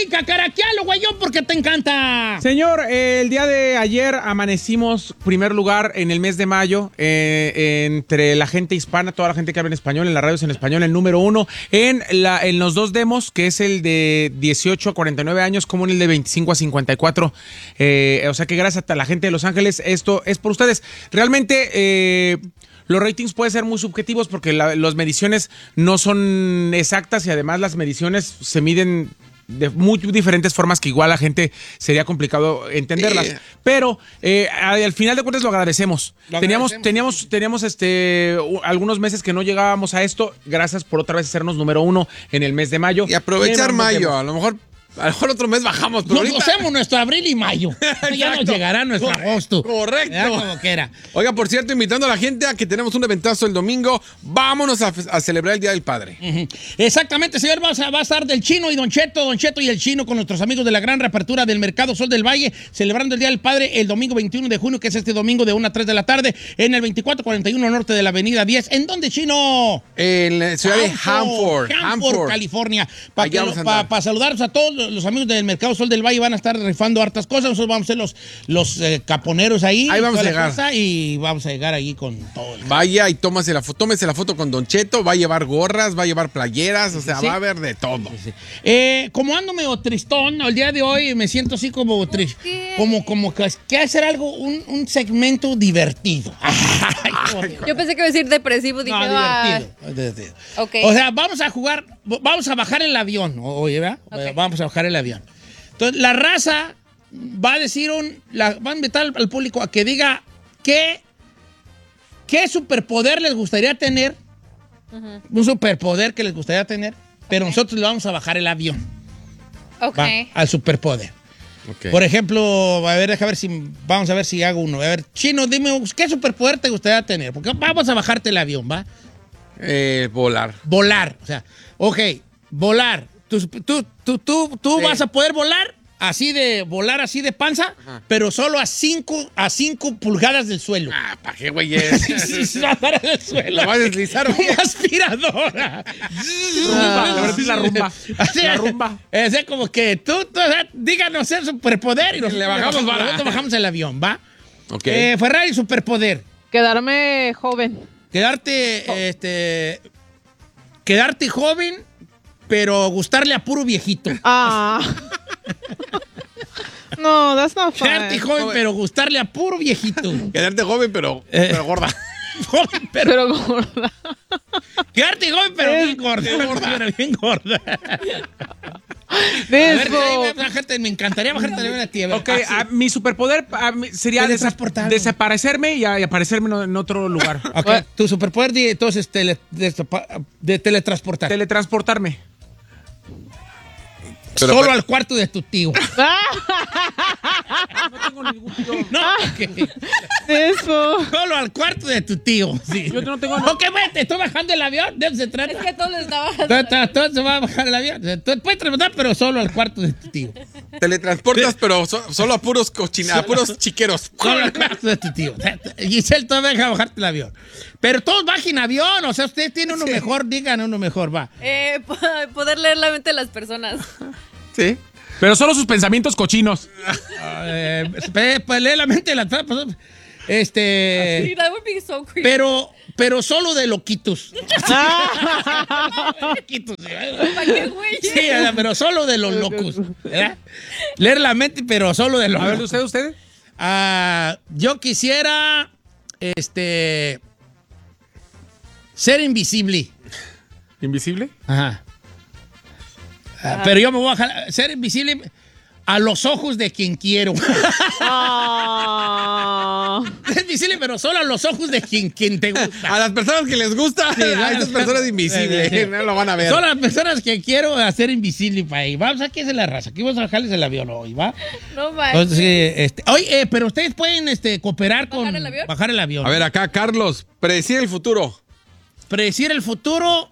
cacaraquealo, güeyón, porque te encanta. Señor, el día de ayer amanecimos primer lugar en el mes de mayo entre la gente hispana, toda la gente que habla en español, en las radios en español, el número 1 en los dos demos, que es el de 18 a 49 años, como en el de 25 a 54. O sea que gracias a la gente de Los Ángeles, esto es por ustedes. Realmente... los ratings pueden ser muy subjetivos porque las mediciones no son exactas y además las mediciones se miden de muy diferentes formas que igual a la gente sería complicado entenderlas. Pero al final de cuentas lo agradecemos. Teníamos algunos meses que no llegábamos a esto. Gracias por otra vez hacernos número 1 en el mes de mayo. Y aprovechar mayo, a lo mejor otro mes bajamos, pero nos gocemos nuestro abril y mayo. Ya nos llegará nuestro agosto. Correcto. Como quiera. Oiga, por cierto, invitando a la gente a que tenemos un eventazo el domingo. Vámonos a celebrar el Día del Padre. Exactamente, señor. Va a estar del Chino y Don Cheto y el Chino con nuestros amigos de la gran reapertura del Mercado Sol del Valle, celebrando el Día del Padre el domingo 21 de junio, que es este domingo de 1 a 3 de la tarde, en el 2441 norte de la avenida 10. ¿En dónde, Chino? En la ciudad de Hanford, California. Para saludarlos a todos los amigos del Mercado Sol del Valle. Van a estar rifando hartas cosas. Nosotros vamos a ser los caponeros ahí. Ahí vamos a llegar. Y vamos a llegar ahí con todo. Vaya y tómese la foto con Don Cheto. Va a llevar gorras, va a llevar playeras. O sea, va a haber de todo. Como ando medio tristón, el día de hoy me siento así como como que hacer algo, un segmento divertido. Yo pensé que iba a decir depresivo. Dije, divertido. Okay. O sea, vamos a jugar, vamos a bajar el avión. Oye, ¿verdad? Okay. Vamos a bajar el avión. Entonces, la raza va a decir va a invitar al público a que diga qué superpoder les gustaría tener. Un superpoder que les gustaría tener, pero nosotros le vamos a bajar el avión. Al superpoder. Por ejemplo, vamos a ver si hago uno. A ver, Chino, dime, ¿qué superpoder te gustaría tener? Porque vamos a bajarte el avión, ¿va? Volar. Volar, o sea, volar. Tú vas a poder volar así de panza, pero solo a 5 pulgadas del suelo. ¿Para qué, güey? Sí, va a estar en el suelo. Lo va a deslizar. Una aspiradora. La rumba. Es como que tú díganos el superpoder y le bajamos el avión, ¿va? Ferrari, superpoder. Quedarme joven. Quedarte joven, pero gustarle a puro viejito. No, that's not fun. Quedarte joven, pero gustarle a puro viejito. Quedarte joven, pero gorda. Joven, pero gorda. Quedarte joven, pero bien gorda. Me encantaría bajarte la a ti. Mi superpoder sería desaparecerme y aparecerme en otro lugar. Tu superpoder, entonces, de teletransportar. Teletransportarme. Solo al cuarto de tu tío. No tengo ningún tío. No, Eso. Solo al cuarto de tu tío. Sí. Yo no tengo. Ok, te estoy bajando el avión. ¿De dónde se trata? Es que todo les está bajando. Todo se va a bajar el avión. Tú puedes transportar, pero solo al cuarto de tu tío. Teletransportas, pero solo a puros puros chiqueros. Solo al cuarto de tu tío. Giselle, todavía deja bajarte el avión. Pero todos bajen avión. O sea, ustedes tienen uno mejor. Digan uno mejor, va. Poder leer la mente de las personas. Sí. Pero solo sus pensamientos cochinos. Pues lee la mente de las personas. That would be so creepy. Pero solo de loquitos. Loquitos. ¿Para qué, güey? Sí, pero solo de los locos. ¿Verdad? Leer la mente, pero solo de los locos. A ver, ¿ustedes? Yo quisiera ser invisible. ¿Invisible? Ajá. Pero yo me voy a ser invisible a los ojos de quien quiero. Es invisible, pero solo a los ojos de quien te gusta. A las personas que les gusta, a esas personas invisibles. No lo van a ver. Son las personas que quiero hacer invisible para ahí. Vamos a es la raza. Aquí vamos a bajarles el avión hoy, ¿va? No manches. Entonces, oye, pero ustedes pueden cooperar con bajar el avión. A ver, acá, Carlos, predecir el futuro. Predecir el futuro,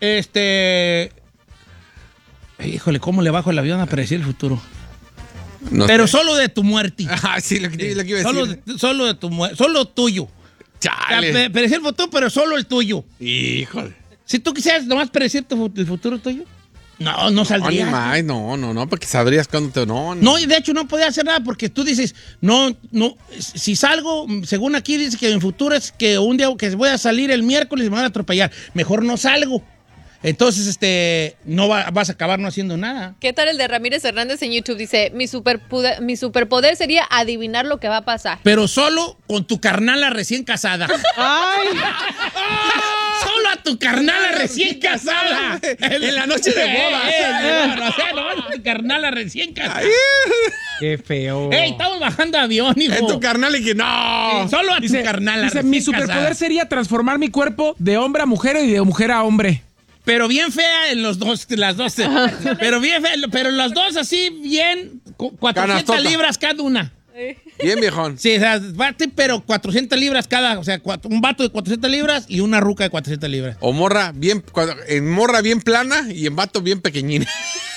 híjole, ¿cómo le bajo el avión a predecir el futuro? No pero sé. solo de tu muerte. Sí, lo que iba a decir. Solo de tu muerte, solo tuyo. Chale. Predecir el futuro, pero solo el tuyo. Híjole. Si tú quisieras nomás predecir el futuro tuyo. No saldrías. No, porque sabrías cuándo te... No, y de hecho no podía hacer nada porque tú dices, no, si salgo, según aquí dice que en futuro es que un día que voy a salir el miércoles y me van a atropellar, mejor no salgo. Entonces, no vas a acabar no haciendo nada. ¿Qué tal el de Ramírez Hernández en YouTube? Dice, mi superpoder sería adivinar lo que va a pasar. Pero solo con tu carnala recién casada. Ay. Solo a tu carnala recién casada. En la noche de boda. No, tu carnala recién casada. Qué feo. ¡Ey, estamos bajando avión, hijo! En tu carnal y que no. Solo a tu carnala Dice, recién mi superpoder casada. sería transformar mi cuerpo de hombre a mujer y de mujer a hombre. Pero bien fea en las dos. Pero bien fea, pero las dos así bien, 400 Canastota. libras cada una. Bien, viejón. Sí, o sea, pero 400 libras cada, o sea, un vato de 400 libras y una ruca de 400 libras. O morra bien plana y en vato bien pequeñín.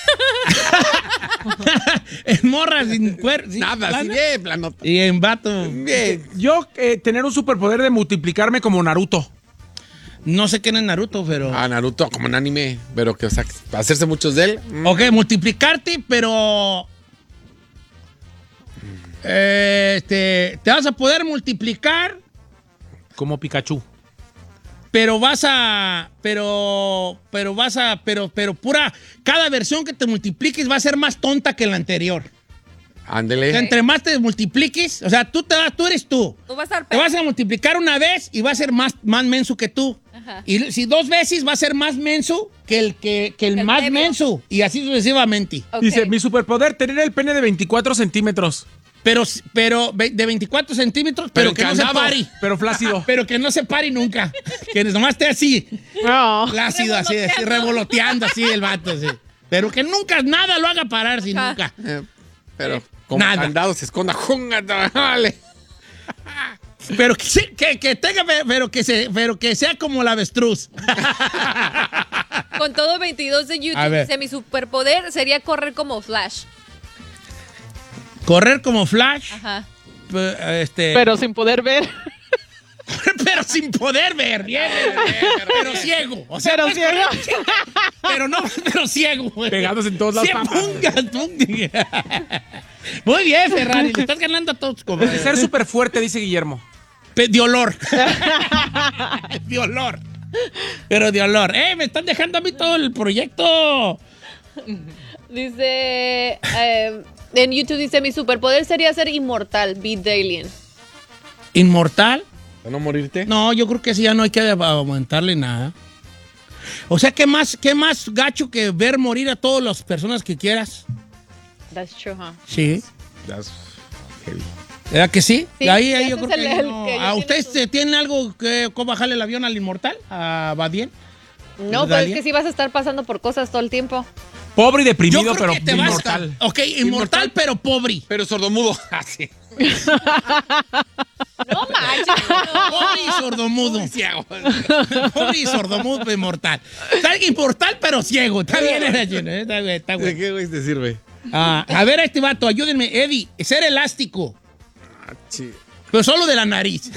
En morra sin cuerpo. Nada, así bien plano. Y en vato. Bien. Yo tener un superpoder de multiplicarme como Naruto. No sé qué es Naruto, pero. Naruto como un anime, pero que, o sea, hacerse muchos de él. Ok, multiplicarte, pero. Te vas a poder multiplicar, Como Pikachu. pero vas a. Pero pura. Cada versión que te multipliques va a ser más tonta que la anterior. Ándele. O sea, entre más te multipliques, o sea, tú eres tú. Tú vas a estar Te vas a multiplicar una vez y va a ser más menso que tú. Ajá. Y si 2 veces va a ser más menso que el más medio. menso. Y así sucesivamente. Ok. Dice, mi superpoder, tener el pene de 24 centímetros. Pero de 24 centímetros, pero que no se pare. Pero flácido. Pero que no se pare nunca. Que nomás esté así, No. flácido, así, revoloteando así el vato, así. Pero que nunca nada lo haga parar, si Ajá. nunca. Pero como Nada. candado se esconda. Vale. Pero que tenga, pero que sea como la avestruz. Con todo 22 de A YouTube, ver. dice, mi superpoder sería correr como Flash. Correr como Flash. Ajá. Pero sin poder ver. Pero sin poder ver, bien, pero ciego. O sea, Pero pues, ciego. pero ciego. güey. Pegados en todos lados. Muy bien, Ferrari, le estás ganando a todos, compadre. Ser súper fuerte, dice Guillermo. De olor. De olor. Pero de olor. Me están dejando a mí todo el proyecto. Dice, en YouTube dice, mi superpoder sería ser inmortal, beat the alien. ¿Inmortal? ¿Para no morirte? No, yo creo que sí, ya no hay que aumentarle nada. O sea, ¿qué más gacho que ver morir a todas las personas que quieras? That's true, huh? Sí. That's heavy. ¿Verdad que sí? Sí, Ahí ese yo es creo que, el no. que yo ¿A tiene ustedes su- tienen algo que cómo bajarle el avión al inmortal? ¿A Badien? No, pero Dalia. es que sí vas a estar pasando por cosas todo el tiempo. Pobre y Yo deprimido, creo pero que te vas a... inmortal. Ok, inmortal, pero pobre. Pero sordomudo. Así. No manches. Pobre y sordomudo. Pobre y sordomudo, pero inmortal. Está inmortal, pero ciego. Está bien, está bien. Está ¿De bien. qué, güey, te sirve? A ver a este vato, ayúdenme. Eddie, ser elástico, Sí. pero solo de la nariz.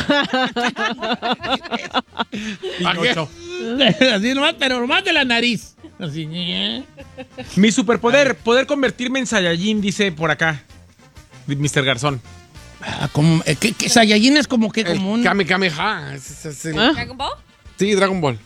Pinocho. Así nomás, pero nomás de la nariz. Así. Mi superpoder, poder convertirme en Saiyajin, dice por acá. Mr. Garzón. Como, ¿qué Saiyajin es como que como un... Kamehameha. ¿Dragon Ball? Sí, Dragon Ball.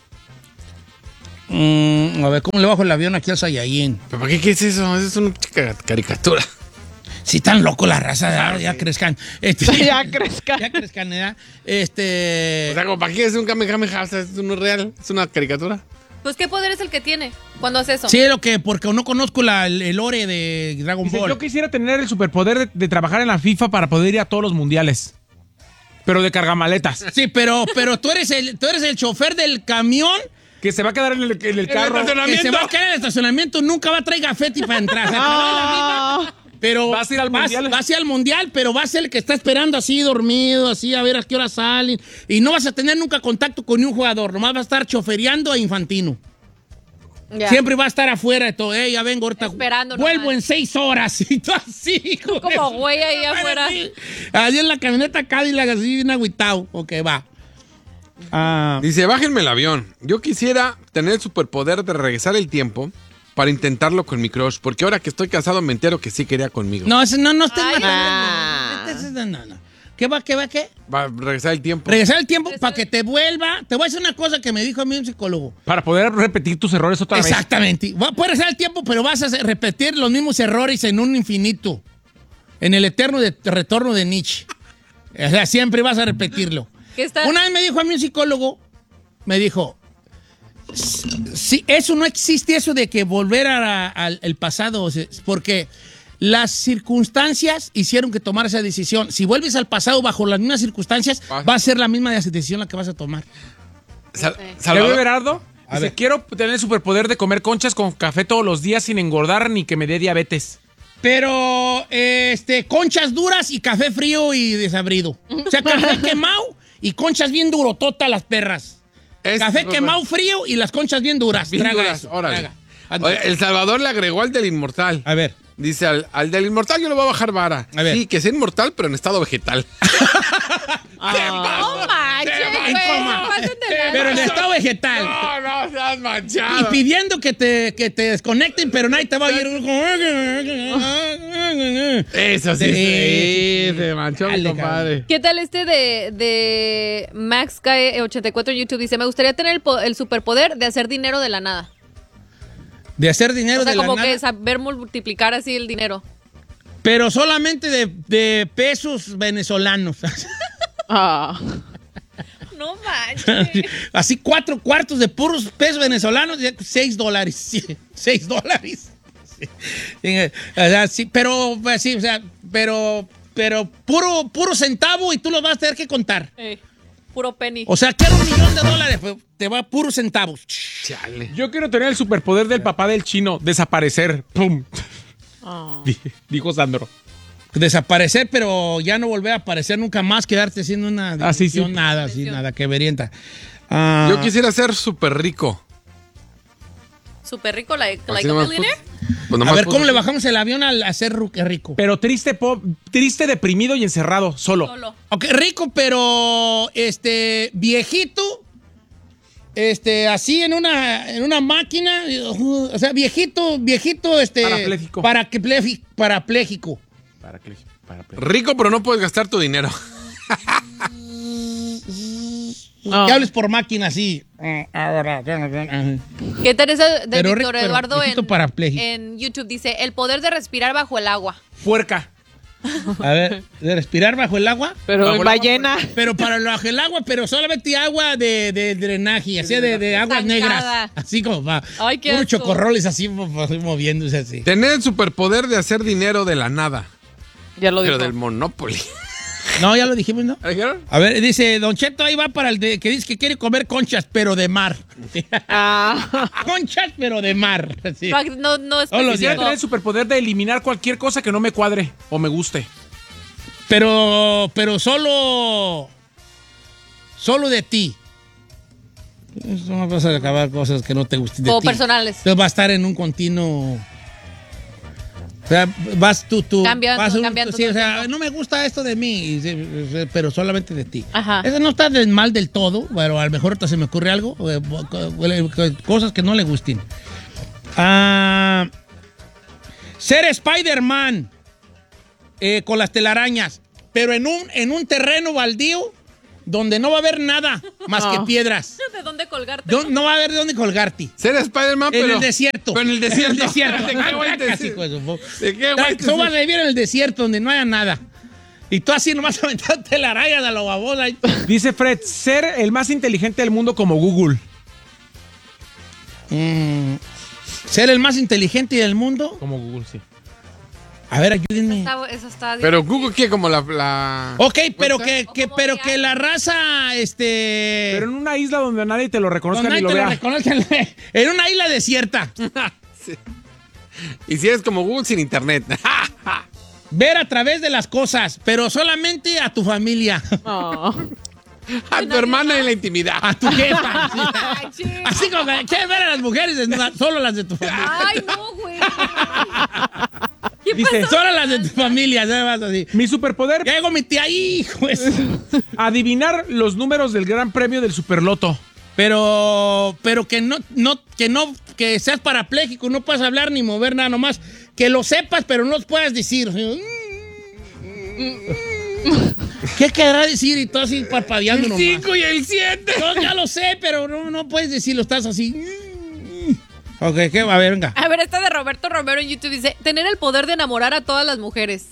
A ver, ¿cómo le bajo el avión aquí al Saiyajin? ¿Pero para qué es eso? Eso es una caricatura. Si tan loco la raza, ya crezcan. Ya crezca. Ya crezcan, ¿verdad? O sea, ¿para qué es un Kamehameha? O sea, ¿es no es real? ¿Es una caricatura? Pues, ¿qué poder es el que tiene cuando hace eso? Sí, porque no conozco el lore de Dragon Dice, Ball. yo quisiera tener el superpoder de trabajar en la FIFA para poder ir a todos los mundiales. Pero de cargamaletas. Sí, pero tú eres el chofer del camión Que se va a quedar en el carro. que se va a quedar en el estacionamiento, nunca va a traer gafeti para entrar. Se acabó la vida, pero Vas a ir al mundial. Vas a ir al mundial, pero vas a ser el que está esperando así, dormido, así, a ver a qué hora salen. Y no vas a tener nunca contacto con ni un jugador. Nomás vas a estar chofereando a Infantino. Ya. Siempre va a estar afuera de todo. Ya vengo ahorita. Esperando Vuelvo nomás. en 6 horas. Y tú así. Como güey ahí afuera. Así en la camioneta Cadillac, así bien agüitado. Ok, va. Dice, bájenme el avión. Yo quisiera tener el superpoder de regresar el tiempo para intentarlo con mi crush, porque ahora que estoy casado me entero que sí quería conmigo. No, estés Ay, matando. No. ¿Qué va? Va a regresar el tiempo. Regresar el tiempo para que te vuelva. Te voy a decir una cosa que me dijo a mí un psicólogo. Para poder repetir tus errores otra vez. Exactamente. Puedes regresar el tiempo, pero vas a repetir los mismos errores en un infinito. En el eterno retorno de Nietzsche. O sea, siempre vas a repetirlo. Una vez me dijo a mí un psicólogo, me dijo, sí, eso no existe, eso de que volver al pasado, porque las circunstancias hicieron que tomara esa decisión. Si vuelves al pasado bajo las mismas circunstancias, va a ser la misma decisión la que vas a tomar. Salvador Berardo dice, quiero tener el superpoder de comer conchas con café todos los días sin engordar ni que me dé diabetes. Pero, conchas duras y café frío y desabrido. O sea, café quemado y conchas bien durototas las perras. Café quemado frío y las conchas bien duras. Bien Traga duras, eso, órale. Oye, El Salvador le agregó al del inmortal. A ver. Dice, al del inmortal yo le voy a bajar vara. A ver. Sí, que sea inmortal, pero en estado vegetal. No manches, Pero en estado vegetal. No seas manchado. Y pidiendo que te desconecten, pero nadie te va a ir. Eso sí, se manchó mi Dale, compadre. ¿Qué tal de MaxKay84 en YouTube? Dice, me gustaría tener el superpoder de hacer dinero de la nada. De hacer dinero O sea, de la como nada. que saber multiplicar así el dinero. Pero solamente de pesos venezolanos. No manches. Así 4 cuartos de puros pesos venezolanos, $6. $6. Sí. O sea, sí, pero sí, o sea, pero puro centavo y tú lo vas a tener que contar. Puro penny. O sea, quiero $1,000,000, pues te va puros centavos. Chale. Yo quiero tener el superpoder del papá del chino, desaparecer. ¡Pum! Dijo Sandro. Desaparecer, pero ya no volver a aparecer nunca más, quedarte haciendo una sí. nada que verienta. Yo quisiera ser súper rico. Súper rico, like a nomás millionaire. Pues A nomás ver, puso- ¿cómo le bajamos el avión a ser rico? Pero triste, deprimido y encerrado, solo. Ok, rico, pero viejito, así en una máquina, o sea, viejito, parapléjico. Rico, pero no puedes gastar tu dinero. Que hables por máquina así. ¿Qué tal esa de Pero Víctor rico, Eduardo viejito parapléjico. en YouTube? Dice, el poder de respirar bajo el agua. Puerca. A ver, de respirar bajo el agua. Pero Bajo en el ballena. Pero bajo el agua, pero solamente agua de drenaje, así de aguas Estancada. negras. Así como va. Ay, qué Unos asco. chocorroles así moviéndose así. Tener el superpoder de hacer dinero de la nada. Ya lo Pero dijo. del Monopoly. No, ya lo dijimos, ¿no? ¿Lo dijeron? A ver, dice, Don Cheto, ahí va para el que dice que quiere comer conchas, pero de mar. Conchas, pero de mar. Sí. No es Todos los Quisiera días. tener el superpoder de eliminar cualquier cosa que no me cuadre o me guste. Pero solo de ti. No vas a acabar cosas que no te gusten de O ti. personales. Entonces va a estar en un continuo. O sea, vas tú. Cambiando, vas cambiando sí, todo o el sea, tiempo. no me gusta esto de mí, pero solamente de ti. Ajá. Eso no está mal del todo, pero a lo mejor ahorita se me ocurre algo. Cosas que no le gusten. Ser Spider-Man con las telarañas, pero en un terreno baldío donde no va a haber nada más que piedras. ¿De dónde colgarte? No va a haber de dónde colgarte. Ser Spider-Man, En pero... el desierto. Pero en el desierto. En el desierto. ¿De qué güey te Casi, decís? pues, ¿De qué güey te Tú vas decís? a vivir en el desierto donde no haya nada. Y tú así nomás aventándote la raya de la babosa. Dice Fred, ser el más inteligente del mundo como Google. Ser el más inteligente del mundo. Como Google, sí. A ver, ayúdenme. Eso está Pero Google, ¿qué? Como la... Ok, pero ¿Cuál que la raza, Pero en una isla donde nadie te lo reconozca donde ni lo te lo vea. reconozcan, en una isla desierta. Sí. Y si eres como Google sin internet. Ver a través de las cosas, pero solamente a tu familia. Oh. A tu hermana en la intimidad. A tu jefa. Ay, Así como que quieres ver a las mujeres desnudas, solo las de tu familia. Ay, no, güey. Dice, Solo las de tu familia, ¿sabes? Así. mi superpoder, Ya llegó mi tía, hijo. adivinar los números del gran premio del Superloto. Pero que seas parapléjico, no puedas hablar ni mover nada, nomás que lo sepas, pero no lo puedas decir. ¿Qué querrá decir? Y todo así parpadeando nomás. El 5 y el 7. No, ya lo sé, pero no puedes decirlo, estás así. Ok, ¿qué? A ver, venga. A ver, esta de Roberto Romero en YouTube dice, tener el poder de enamorar a todas las mujeres.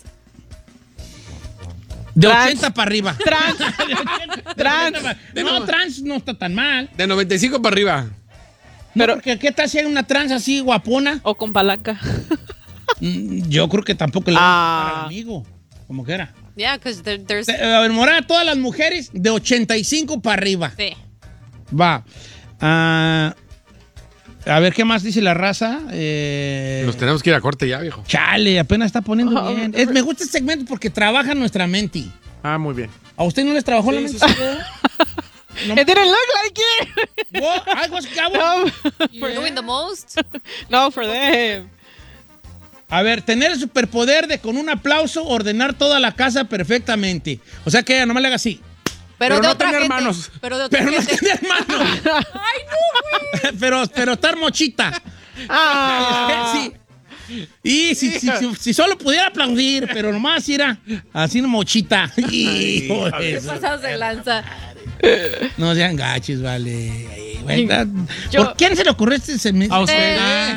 De 80 para arriba. Trans. No, trans no está tan mal. De 95 para arriba. No, pero porque ¿qué tal si hay una trans así guapona? O con palanca. Yo creo que tampoco le va a gustar al amigo. Como que era. Yeah, because there's... Enamorar a todas las mujeres de 85 para arriba. Sí. Va. A ver, ¿qué más dice la raza? Nos tenemos que ir a corte ya, viejo. Chale, apenas está poniendo bien. Me gusta este segmento porque trabaja nuestra mente. Muy bien. ¿A usted no les trabajó la mente? No. It didn't look like it. What? I was For doing the most? No, for them. A ver, tener el superpoder de con un aplauso ordenar toda la casa perfectamente. O sea que nomás le haga así. Pero de no otra tener gente. manos. Pero de otra Pero no gente. tener manos. Ay, no, güey. pero estar mochita. Sí. Y si solo pudiera aplaudir, pero nomás era así mochita. Hijo de ¿Qué eso. pasados de lanza? No sean gachos, vale. Yo- ¿Por quién se le ocurrió este segmento? A usted.